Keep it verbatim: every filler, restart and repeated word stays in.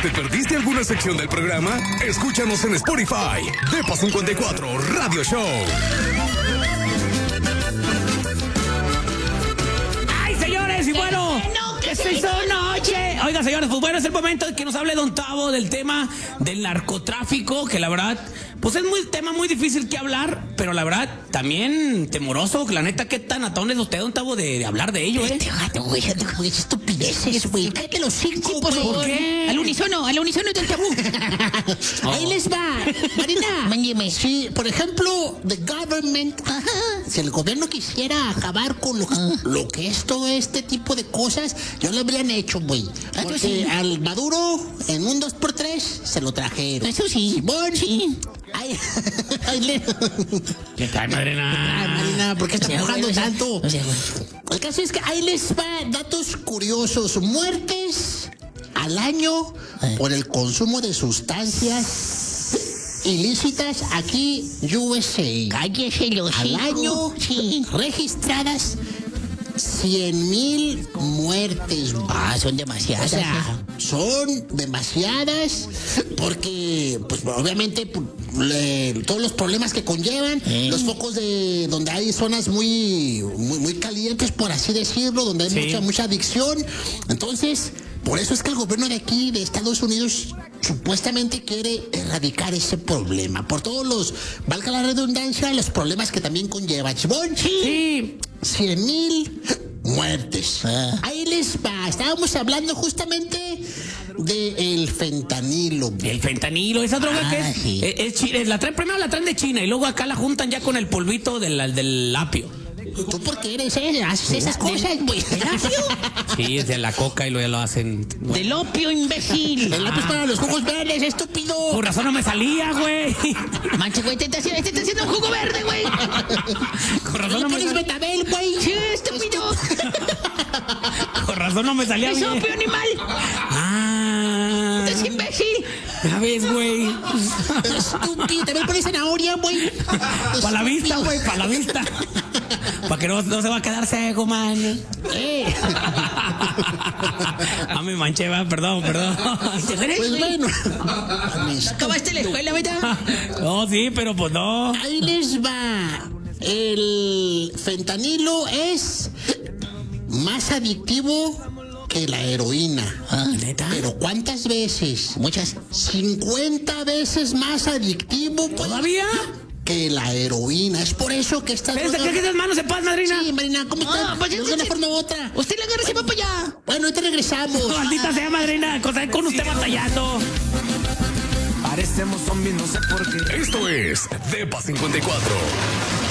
¿Te perdiste alguna sección del programa? Escúchanos en Spotify. Depa cincuenta y cuatro Radio Show. ¡Ay, señores! Y bueno, que se hizo noche. Oiga, señores, pues bueno, es el momento de que nos hable Don Tavo del tema del narcotráfico, que la verdad, pues es un tema muy difícil que hablar, pero la verdad, también temoroso, que la neta, qué tan atón es usted, Don Tavo, de, de hablar de ello, ¿eh? No, güey, güey, estupideces, güey. Cállate los cinco, por favor. ¿Por qué? Al unísono, al unísono Don Tavo. Oh. Ahí les va, Marina. Mándeme. Si, por ejemplo, the government, ajá, si el gobierno quisiera acabar con lo, lo que es todo este tipo de cosas, yo lo habrían hecho, güey. Porque sí, al Maduro, en un dos por tres, se lo trajeron. Eso sí. Bueno, sí. Ay, ay, le... ¿Qué tal, Madrina? Ay, Marina, ¿por qué está enojando tanto? No sé, güey. El caso es que ahí les va datos curiosos. Muertes al año por el consumo de sustancias ilícitas aquí U S A. Cállese los al año, sí, registradas cien mil muertes. Ah, son demasiadas. O sea, son demasiadas porque, pues, obviamente, le, todos los problemas que conllevan, eh. los focos de donde hay zonas muy, muy, muy calientes, por así decirlo, donde hay sí. mucha, mucha adicción. Entonces, por eso es que el gobierno de aquí, de Estados Unidos, supuestamente quiere erradicar ese problema. Por todos los, valga la redundancia, los problemas que también conlleva. ¿Chibón? Sí. cien mil muertes. Ah. Ahí les va. Estábamos hablando justamente del fentanilo. El fentanilo, esa droga ah, que es, sí. es, es, es la traen, primero la traen de China y luego acá la juntan ya con el polvito del, del apio. ¿Tú por qué eres eh? haces esas cosas, güey? ¿El apio? Sí, es de la coca y luego ya lo hacen. Bueno. Del opio, imbécil. El apio es para los jugos verdes, estúpido. Por razón no me salía, güey. Manche, güey, te está haciendo, te está haciendo un jugo verde, güey. Con razón no, no me salía. Betabel, güey. Sí, estúpido. Con razón no me salía. Es opio, animal. Ah. Es imbécil. Ya ves, güey. Estúpido. También pones zanahoria, güey. Para la vista, güey, para la vista. Para que no, no se va a quedar seco, man. Eh. Ah, me manché, va, perdón, perdón. Pues bueno. ¿Acabaste la escuela, verdad? No, sí, pero pues no. Ahí les va. El fentanilo es más adictivo que la heroína. Ah, ¿neta? Pero ¿cuántas veces? Muchas. cincuenta veces más adictivo. ¿Todavía? Que la heroína. Es por eso que está... ¿Pero droga... que las manos en paz, madrina? Sí, Marina, ¿cómo no, está? Pues, de una forma u otra. Usted la agarra y se va para allá. Bueno, ahorita regresamos. No, maldita ah. sea, madrina, con, con usted batallando. Parecemos zombies, no sé por qué. Esto es Depa cincuenta y cuatro.